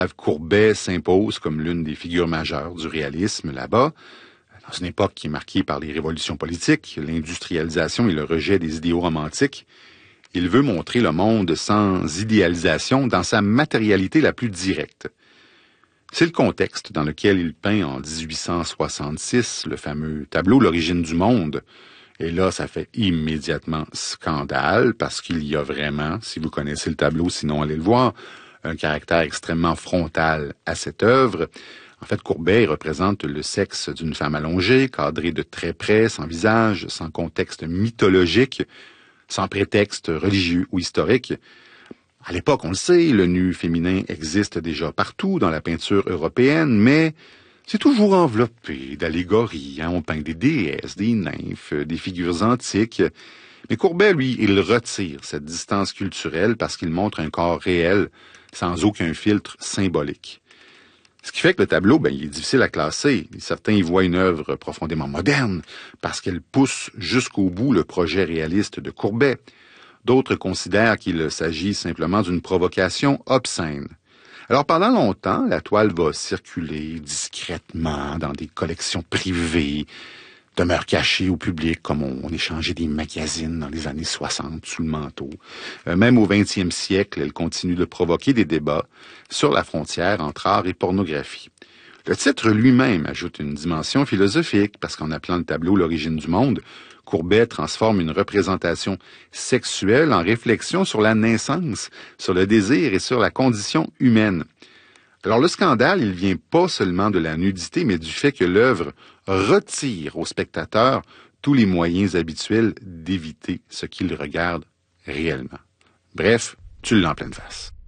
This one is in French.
Courbet s'impose comme l'une des figures majeures du réalisme là-bas, dans une époque qui est marquée par les révolutions politiques, l'industrialisation et le rejet des idéaux romantiques. Il veut montrer le monde sans idéalisation dans sa matérialité la plus directe. C'est le contexte dans lequel il peint en 1866 le fameux tableau L'origine du monde. Et là, ça fait immédiatement scandale parce qu'il y a vraiment, si vous connaissez le tableau, sinon allez le voir, un caractère extrêmement frontal à cette œuvre. En fait, Courbet représente le sexe d'une femme allongée, cadrée de très près, sans visage, sans contexte mythologique, sans prétexte religieux ou historique. À l'époque, on le sait, le nu féminin existe déjà partout dans la peinture européenne, mais c'est toujours enveloppé d'allégories. On peint des déesses, des nymphes, des figures antiques. Mais Courbet, lui, il retire cette distance culturelle parce qu'il montre un corps réel, sans aucun filtre symbolique. Ce qui fait que le tableau, il est difficile à classer. Certains y voient une œuvre profondément moderne parce qu'elle pousse jusqu'au bout le projet réaliste de Courbet. D'autres considèrent qu'il s'agit simplement d'une provocation obscène. Alors pendant longtemps, la toile va circuler discrètement dans des collections privées, demeure cachée au public comme on échangeait des magazines dans les années 60 sous le manteau. Même au 20e siècle, elle continue de provoquer des débats sur la frontière entre art et pornographie. Le titre lui-même ajoute une dimension philosophique parce qu'en appelant le tableau L'origine du monde, Courbet transforme une représentation sexuelle en réflexion sur la naissance, sur le désir et sur la condition humaine. Alors le scandale, il vient pas seulement de la nudité, mais du fait que l'œuvre retire au spectateur tous les moyens habituels d'éviter ce qu'il regarde réellement. Bref, tu l'as en pleine face.